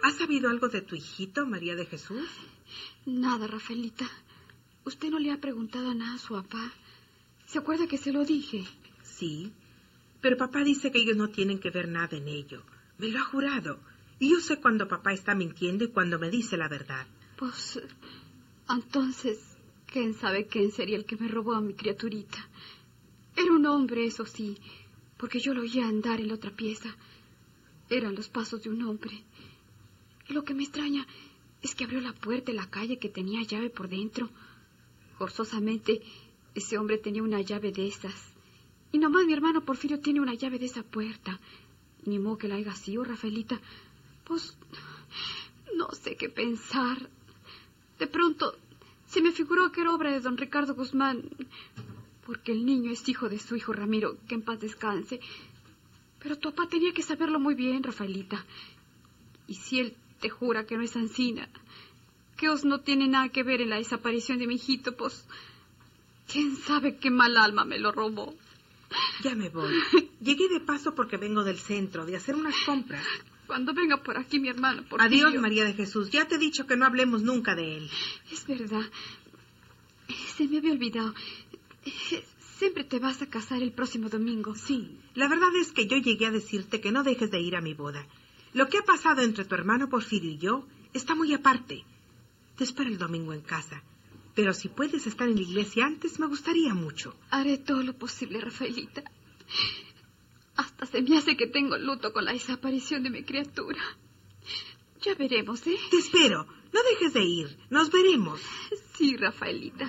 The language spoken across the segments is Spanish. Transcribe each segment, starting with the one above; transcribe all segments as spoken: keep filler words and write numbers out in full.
¿Has sabido algo de tu hijito, María de Jesús? Nada, Rafaelita. Usted no le ha preguntado nada a su papá. ¿Se acuerda que se lo dije? Sí, pero papá dice que ellos no tienen que ver nada en ello. Me lo ha jurado. Y yo sé cuando papá está mintiendo y cuando me dice la verdad. Pues, entonces, ¿quién sabe quién sería el que me robó a mi criaturita? Era un hombre, eso sí, porque yo lo oía andar en la otra pieza. Eran los pasos de un hombre. Y lo que me extraña es que abrió la puerta de la calle que tenía llave por dentro. Forzosamente, ese hombre tenía una llave de esas. Y nomás mi hermano Porfirio tiene una llave de esa puerta. Ni modo que la haya sido, Rafaelita. Pues, no sé qué pensar. De pronto, se me figuró que era obra de don Ricardo Guzmán, porque el niño es hijo de su hijo Ramiro, que en paz descanse. Pero tu papá tenía que saberlo muy bien, Rafaelita. Y si él te jura que no es ansina, que os no tiene nada que ver en la desaparición de mi hijito, pues, quién sabe qué mal alma me lo robó. Ya me voy. Llegué de paso porque vengo del centro, de hacer unas compras. Cuando venga por aquí mi hermano Porfirio... Adiós, María de Jesús. Ya te he dicho que no hablemos nunca de él. Es verdad. Se me había olvidado. Siempre te vas a casar el próximo domingo. Sí. La verdad es que yo llegué a decirte que no dejes de ir a mi boda. Lo que ha pasado entre tu hermano Porfirio y yo está muy aparte. Te espero el domingo en casa. Pero si puedes estar en la iglesia antes, me gustaría mucho. Haré todo lo posible, Rafaelita. Hasta se me hace que tengo luto con la desaparición de mi criatura. Ya veremos, ¿eh? Te espero. No dejes de ir. Nos veremos. Sí, Rafaelita.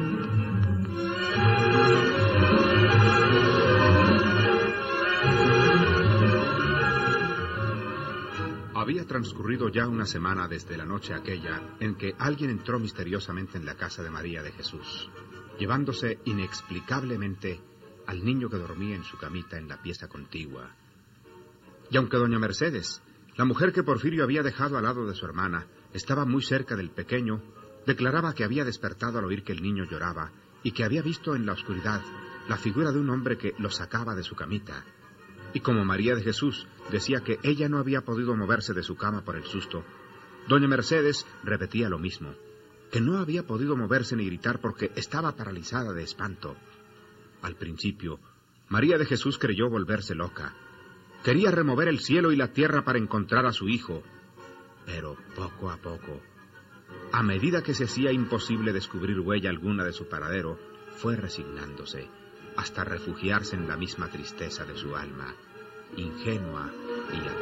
Había transcurrido ya una semana desde la noche aquella en que alguien entró misteriosamente en la casa de María de Jesús, llevándose inexplicablemente al niño que dormía en su camita en la pieza contigua. Y aunque doña Mercedes, la mujer que Porfirio había dejado al lado de su hermana, estaba muy cerca del pequeño, declaraba que había despertado al oír que el niño lloraba y que había visto en la oscuridad la figura de un hombre que lo sacaba de su camita. Y como María de Jesús decía que ella no había podido moverse de su cama por el susto, doña Mercedes repetía lo mismo, que no había podido moverse ni gritar porque estaba paralizada de espanto. Al principio, María de Jesús creyó volverse loca. Quería remover el cielo y la tierra para encontrar a su hijo. Pero poco a poco, a medida que se hacía imposible descubrir huella alguna de su paradero, fue resignándose, hasta refugiarse en la misma tristeza de su alma, ingenua y